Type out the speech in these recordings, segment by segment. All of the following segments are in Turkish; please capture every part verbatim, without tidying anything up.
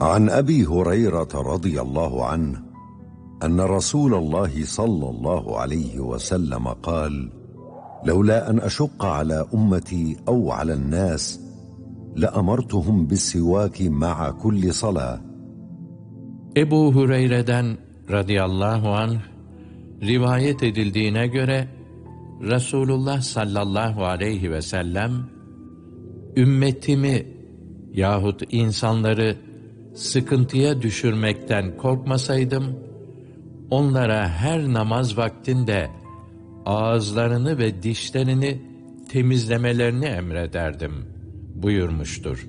عن أبي هريرة رضي الله عنه أن رسول الله صلى الله عليه وسلم قال: لولا أن أشق على أمتي أو على الناس لأمرتهم بالسواك مع كل صلاة. Ebu Hureyre'den radıyallahu anh rivayet edildiğine göre Resulullah sallallahu aleyhi ve sellem ümmetimi yahut insanları sıkıntıya düşürmekten korkmasaydım onlara her namaz vaktinde ağızlarını ve dişlerini temizlemelerini emrederdim buyurmuştur.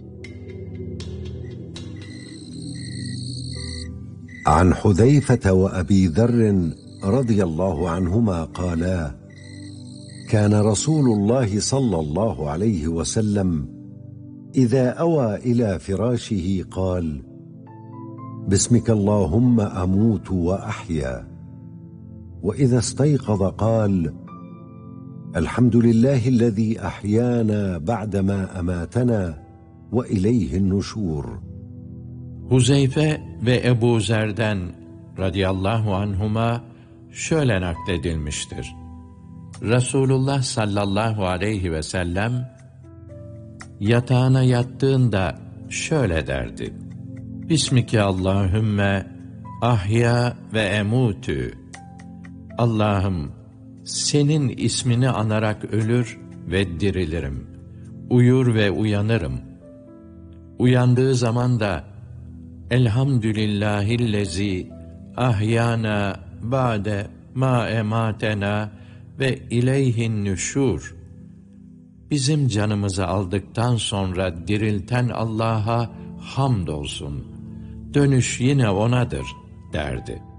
عن حذيفة وأبي ذر رضي الله عنهما قالا: كان رسول الله صلى الله عليه وسلم إذا أوى إلى فراشه قال: باسمك اللهم أموت وأحيا. وإذا استيقظ قال: الحمد لله الذي أحيانا بعدما أماتنا وإليه النشور. Huzeyfe ve Ebu Zer'den radıyallahu anhuma şöyle nakledilmiştir. Resulullah sallallahu aleyhi ve sellem yatağına yattığında şöyle derdi: Bismike Allahümme ahya ve emutü. Allah'ım, senin ismini anarak ölür ve dirilirim. Uyur ve uyanırım. Uyandığı zaman da Elhamdülillahillezî ahyana ba'de ma ematena ve ileyhin nüşûr. Bizim canımızı aldıktan sonra dirilten Allah'a hamdolsun. Dönüş yine O'nadır derdi.